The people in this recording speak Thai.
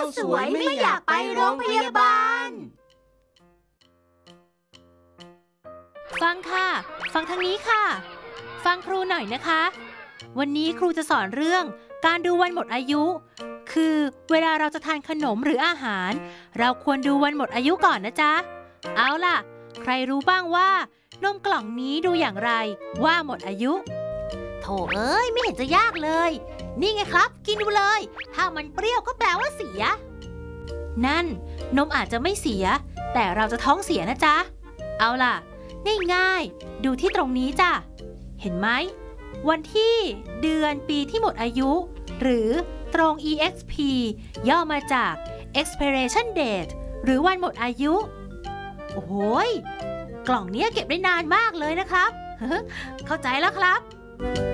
สวยไม่อยากไปโรงพยาบาลฟังค่ะฟังทางนี้ค่ะฟังครูหน่อยนะคะวันนี้ครูจะสอนเรื่องการดูวันหมดอายุคือเวลาเราจะทานขนมหรืออาหารเราควรดูวันหมดอายุก่อนนะจ๊ะเอาล่ะใครรู้บ้างว่านมกล่องนี้ดูอย่างไรว่าหมดอายุโถเอ้ยไม่เห็นจะยากเลยนี่ไงครับกินดูเลยถ้ามันเปรี้ยวก็แปลว่าเสียนั่นนมอาจจะไม่เสียแต่เราจะท้องเสียนะจ๊ะเอาล่ะง่ายๆดูที่ตรงนี้จ้ะเห็นไหมวันที่เดือนปีที่หมดอายุหรือตรง EXP ย่อมาจาก expiration date หรือวันหมดอายุโอ้โหกล่องนี้เก็บได้นานมากเลยนะครับเข้าใจแล้วครับ